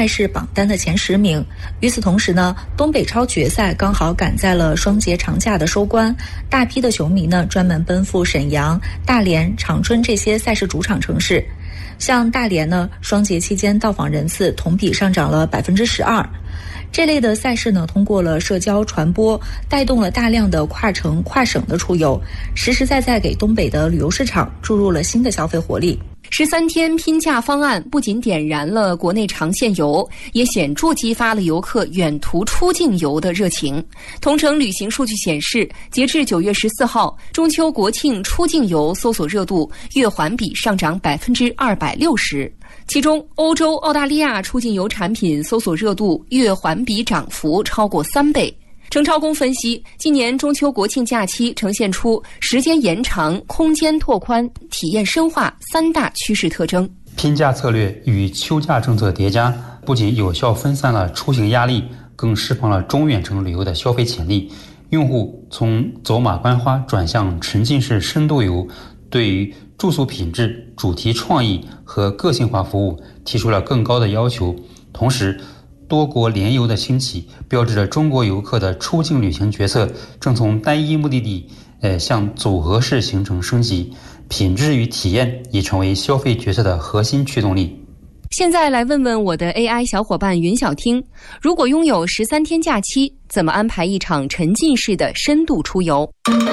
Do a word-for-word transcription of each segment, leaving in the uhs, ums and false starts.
赛事榜单的前十名。与此同时呢，东北超决赛刚好赶在了双节长假的收官，大批的球迷呢专门奔赴沈阳、大连、长春这些赛事主场城市。像大连呢，双节期间到访人次同比上涨了百分之十二。这类的赛事呢，通过了社交传播，带动了大量的跨城、跨省的出游，实实在在给东北的旅游市场注入了新的消费活力。 十三天拼假方案不仅点燃了国内长线游，也显著激发了游客远途出境游的热情。同程旅行数据显示，截至九月十四号，中秋国庆出境游搜索热度月环比上涨百分之二百六十。其中，欧洲、澳大利亚出境游产品搜索热度月环比涨幅超过三倍。程超公分析，今年中秋国庆假期呈现出时间延长、空间拓宽、体验深化三大趋势特征。 拼假策略与休假政策叠加，不仅有效分散了出行压力，更释放了中远程旅游的消费潜力。用户从走马观花转向沉浸式深度游，对于住宿品质、主题创意和个性化服务提出了更高的要求。同时，多国联游的兴起，标志着中国游客的出境旅行决策正从单一目的地，呃，向组合式行程升级，品质与体验已成为消费决策的核心驱动力。 现在来问问我的 A I 小伙伴云小听，如果拥有十三天假期，怎么安排一场沉浸式的深度出游？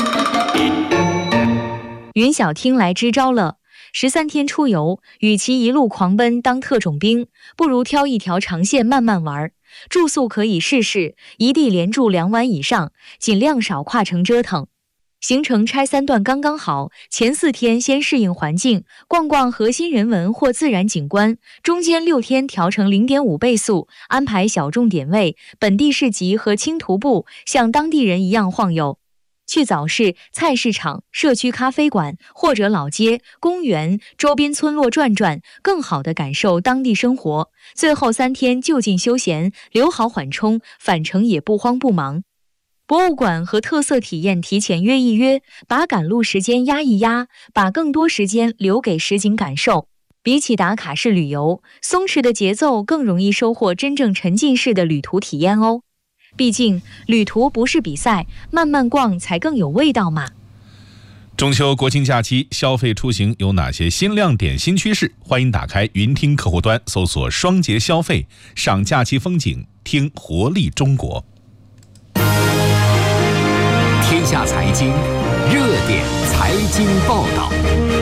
云小听来支招了。十三天出游，与其一路狂奔当特种兵，不如挑一条长线慢慢玩。住宿可以试试，一地连住两晚以上，尽量少跨城折腾。行程拆三段刚刚好，前四天先适应环境，逛逛核心人文或自然景观，中间六天调成 零点五 倍速，安排小众点位、本地市集和轻徒步，像当地人一样晃悠。去早市、菜市场、社区咖啡馆或者老街、公园、周边村落转转，更好地感受当地生活。最后三天就近休闲，留好缓冲，返程也不慌不忙。博物馆和特色体验提前约一约，把赶路时间压一压，把更多时间留给实景感受。比起打卡式旅游，松弛的节奏更容易收获真正沉浸式的旅途体验哦。毕竟旅途不是比赛，慢慢逛才更有味道嘛。 中秋国庆假期消费出行有哪些新亮点、新趋势？欢迎打开云听客户端，搜索双节消费，赏假期风景，听活力中国。 天下财经热点财经报道。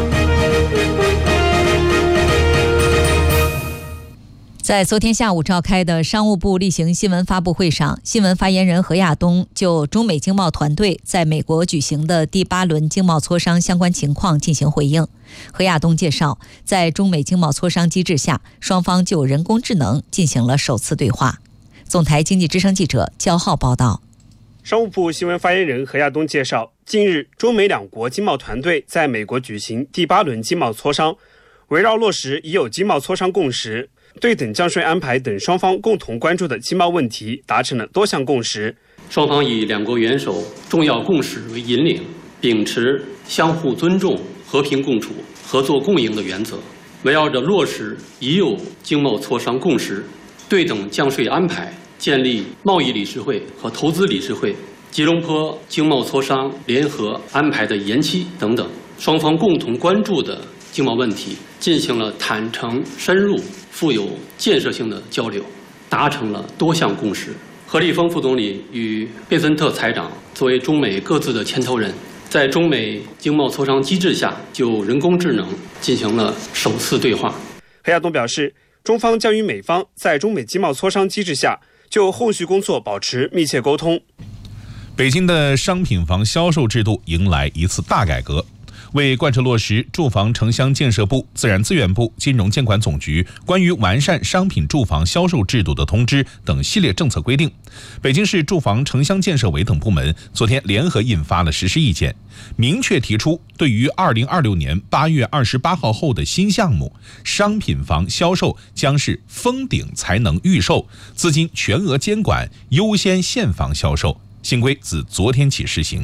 在昨天下午召开的商务部例行新闻发布会上，新闻发言人何亚东就中美经贸团队在美国举行的第八轮经贸磋商相关情况进行回应。何亚东介绍，在中美经贸磋商机制下，双方就人工智能进行了首次对话。总台经济之声记者焦浩报道。 商务部新闻发言人何亚东介绍，近日中美两国经贸团队在美国举行第八轮经贸磋商，围绕落实已有经贸磋商共识、对等降税安排等双方共同关注的经贸问题达成了多项共识。 双方以两国元首重要共识为引领，秉持相互尊重、和平共处、合作共赢的原则，围绕着落实已有经贸磋商共识、对等降税安排、建立贸易理事会和投资理事会、吉隆坡经贸磋商联合安排的延期等等，双方共同关注的经贸问题进行了坦诚、深入、富有建设性的交流，达成了多项共识。何立峰副总理与贝森特财长作为中美各自的牵头人，在中美经贸磋商机制下，就人工智能进行了首次对话。 何亚东表示，中方将与美方在中美经贸磋商机制下就后续工作保持密切沟通。 北京的商品房销售制度迎来一次大改革。为贯彻落实住房城乡建设部、自然资源部、金融监管总局关于完善商品住房销售制度的通知等系列政策规定，北京市住房城乡建设委等部门昨天联合印发了实施意见，明确提出，对于二零二六年八月二十八号后的新项目，商品房销售将是封顶才能预售，资金全额监管，优先现房销售。新规自昨天起施行。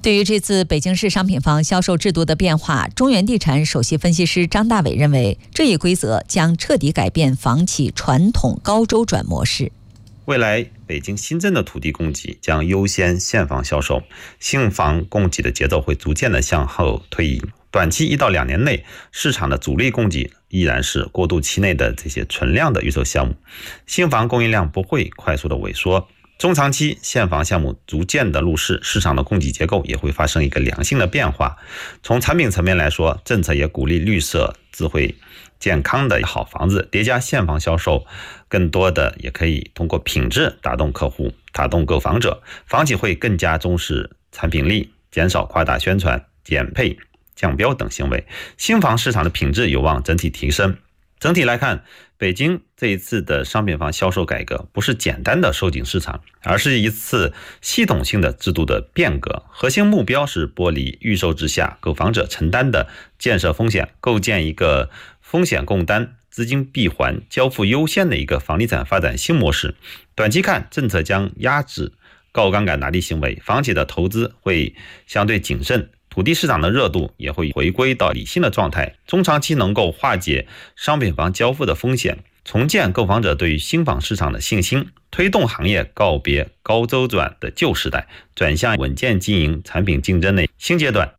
对于这次北京市商品房销售制度的变化，中原地产首席分析师张大伟认为，这一规则将彻底改变房企传统高周转模式。 未来北京新增的土地供给将优先现房销售，新房供给的节奏会逐渐的向后推移。短期一到两年内，市场的主力供给依然是过渡期内的这些存量的预售项目，新房供应量不会快速的萎缩。中长期现房项目逐渐的入市，市场的供给结构也会发生一个良性的变化。从产品层面来说，政策也鼓励绿色、智慧、健康的好房子叠加现房销售，更多的也可以通过品质打动客户，打动购房者。房企会更加重视产品力，减少夸大宣传、减配、降标等行为，新房市场的品质有望整体提升。整体来看，北京这一次的商品房销售改革不是简单的收紧市场，而是一次系统性的制度的变革。核心目标是剥离预售制下购房者承担的建设风险，构建一个风险共担、资金闭环、交付优先的一个房地产发展新模式。短期看，政策将压制高杠杆拿地行为，房企的投资会相对谨慎，土地市场的热度也会回归到理性的状态。中长期能够化解商品房交付的风险，重建购房者对于新房市场的信心，推动行业告别高周转的旧时代，转向稳健经营、产品竞争的新阶段。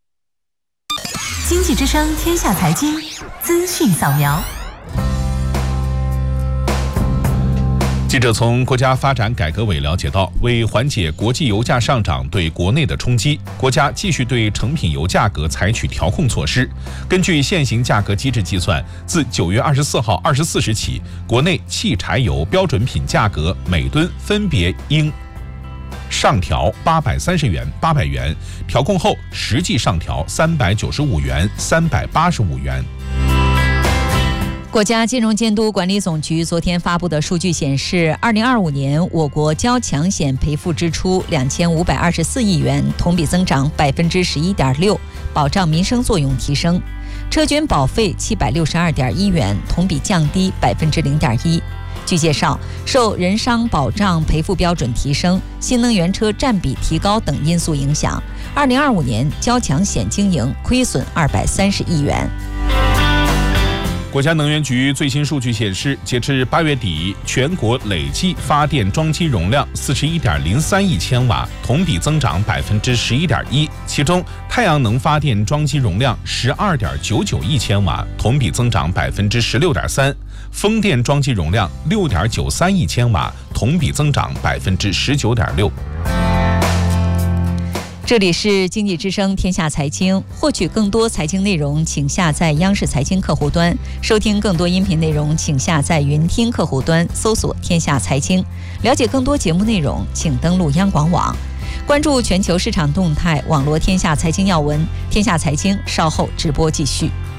经济之声天下财经资讯扫描。 记者从国家发展改革委了解到，为缓解国际油价上涨对国内的冲击，国家继续对成品油价格采取调控措施。根据现行价格机制计算，自九月二十四号二十四时起，国内汽柴油标准品价格每吨分别应上调八百三十元、八百元，调控后实际上调三百九十五元、三百八十五元。 国家金融监督管理总局昨天发布的数据显示，二零二五年我国交强险赔付支出两千五百二十四亿元，同比增长百分之十一点六，保障民生作用提升。车捐保费七百六十二点一元，同比降低百分之零点一。据介绍，受人伤保障赔付标准提升、新能源车占比提高等因素影响，二零二五年交强险经营亏损二百三十亿元。 国家能源局最新数据显示，截至八月底，全国累计发电装机容量四十一点零三亿千瓦，同比增长百分之十一点一。其中，太阳能发电装机容量十二点九九亿千瓦，同比增长百分之十六点三；风电装机容量六点九三亿千瓦，同比增长百分之十九点六。 这里是经济之声天下财经，获取更多财经内容，请下载央视财经客户端；收听更多音频内容，请下载云听客户端，搜索天下财经。了解更多节目内容，请登录央广网。关注全球市场动态，网罗天下财经要闻。天下财经稍后直播继续。